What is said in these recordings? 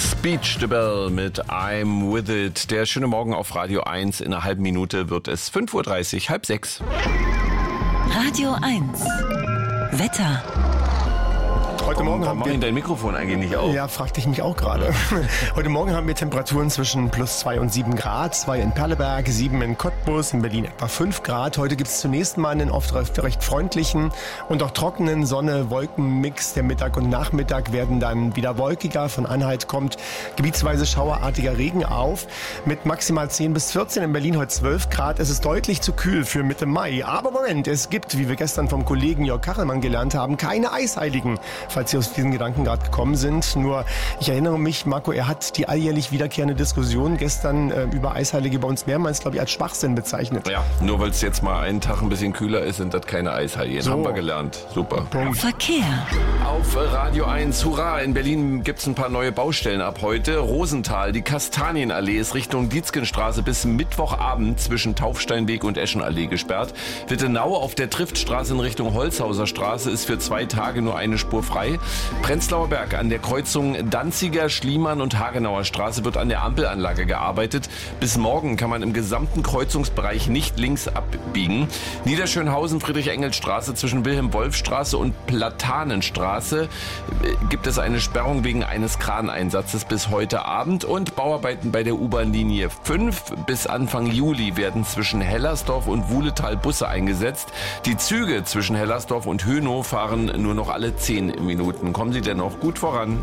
Speech the Bell mit I'm With It. Der schöne Morgen auf Radio 1. In einer halben Minute wird es 5:30 Uhr, 5:30. Radio 1. Wetter. Heute Morgen haben wir dein Mikrofon eigentlich nicht auf? Ja, fragte ich mich auch gerade. Heute Morgen haben wir Temperaturen zwischen +2 und 7 Grad. 2 in Perleberg, 7 in Cottbus, in Berlin etwa 5 Grad. Heute gibt es zunächst mal einen oft recht freundlichen und auch trockenen Sonne-Wolken-Mix. Der Mittag und Nachmittag werden dann wieder wolkiger. Von Anhalt kommt gebietsweise schauerartiger Regen auf. Mit maximal 10 bis 14, in Berlin heute 12 Grad. Es ist deutlich zu kühl für Mitte Mai. Aber Moment, es gibt, wie wir gestern vom Kollegen Jörg Kachelmann gelernt haben, keine Eisheiligen, falls Sie aus diesen Gedanken gerade gekommen sind. Nur, ich erinnere mich, Marco, er hat die alljährlich wiederkehrende Diskussion gestern über Eisheilige bei uns mehrmals, glaube ich, als Schwachsinn bezeichnet. Ja, nur weil es jetzt mal einen Tag ein bisschen kühler ist, sind das keine Eishaien. So. Haben wir gelernt. Super. Punkt. Verkehr. Auf Radio 1, hurra! In Berlin gibt es ein paar neue Baustellen ab heute. Rosenthal, die Kastanienallee ist Richtung Dietzgenstraße bis Mittwochabend zwischen Taufsteinweg und Eschenallee gesperrt. Wittenau auf der Triftstraße in Richtung Holzhauser Straße ist für 2 Tage nur eine Spur frei. Prenzlauer Berg an der Kreuzung Danziger, Schliemann und Hagenauer Straße wird an der Ampelanlage gearbeitet. Bis morgen kann man im gesamten Kreuzungsbereich nicht links abbiegen. Niederschönhausen, Friedrich-Engels-Straße zwischen Wilhelm-Wolf-Straße und Platanenstraße gibt es eine Sperrung wegen eines Kraneinsatzes bis heute Abend. Und Bauarbeiten bei der U-Bahn-Linie 5 bis Anfang Juli werden zwischen Hellersdorf und Wuhletal Busse eingesetzt. Die Züge zwischen Hellersdorf und Hönow fahren nur noch alle 10 Minuten. Kommen Sie denn noch gut voran?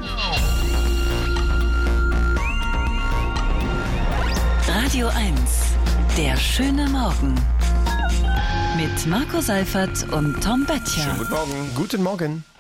Radio 1. Der schöne Morgen. Mit Marco Seifert und Tom Böttcher. Schönen guten Morgen. Guten Morgen.